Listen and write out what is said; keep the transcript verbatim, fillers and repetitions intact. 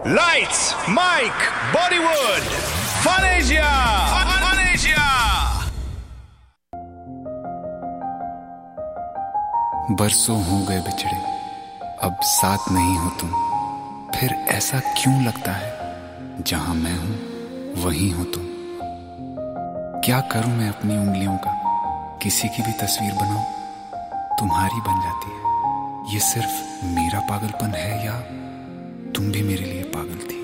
Lights, Mike, Bollywood, Fanasia, Fanasia. बरसों हो गए बिछड़े, अब साथ नहीं हो तुम। फिर ऐसा क्यों लगता है जहां मैं हूं वहीं हो तुम। क्या करूं मैं अपनी उंगलियों का, किसी की भी तस्वीर बनाऊं तुम्हारी बन जाती है। ये सिर्फ मेरा पागलपन है या तुम भी मेरे लिए पागल थी।